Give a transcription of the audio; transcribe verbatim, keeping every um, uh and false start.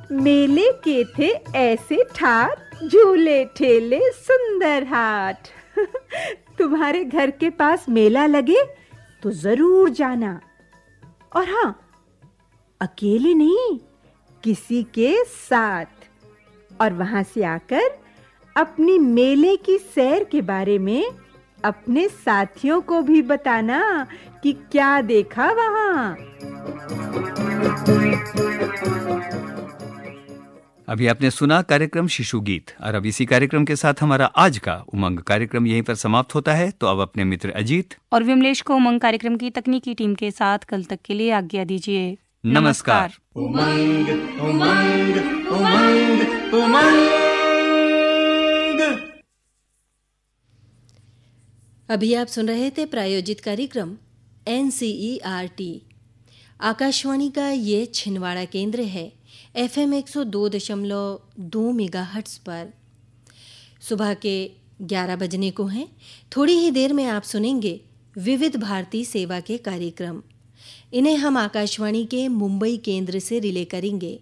मेले के थे ऐसे ठाट, झूले ठेले सुंदर हाट। तुम्हारे घर के पास मेला लगे तो जरूर जाना। और हाँ, अकेले नहीं, किसी के साथ। और वहां से आकर अपनी मेले की सैर के बारे में अपने साथियों को भी बताना कि क्या देखा वहां। अभी आपने सुना कार्यक्रम शिशु गीत, और अब इसी कार्यक्रम के साथ हमारा आज का उमंग कार्यक्रम यहीं पर समाप्त होता है। तो अब अपने मित्र अजीत और विमलेश को उमंग कार्यक्रम की तकनीकी टीम के साथ कल तक के लिए आज्ञा दीजिए। नमस्कार। उमंग उमंग उमंग उमंग। अभी आप सुन रहे थे प्रायोजित कार्यक्रम N C E R T. Akashvani का ये छिंदवाड़ा केंद्र है एफ एम एक सौ दो दशमलव दो मेगाहर्ट्ज़ पर। सुबह के ग्यारह बजने को हैं। थोड़ी ही देर में आप सुनेंगे विविध भारती सेवा के कार्यक्रम। इन्हें हम आकाशवाणी के मुंबई केंद्र से रिले करेंगे।